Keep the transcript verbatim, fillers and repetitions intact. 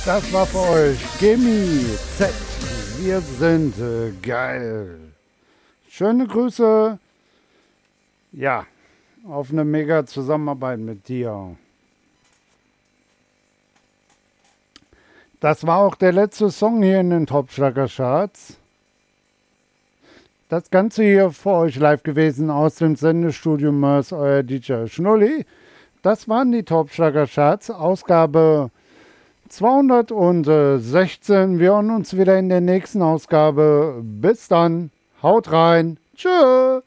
Das war für euch Gimme Z. Wir sind äh, geil. Schöne Grüße. Ja, auf eine mega Zusammenarbeit mit dir. Das war auch der letzte Song hier in den Top Schlager Charts. Das Ganze hier für euch live gewesen aus dem Sendestudio Mörs, euer D J Schnulli. Das waren die Top Schlager Charts, Ausgabe zweihundertsechzehn. Wir hören uns wieder in der nächsten Ausgabe. Bis dann. Haut rein. Tschö.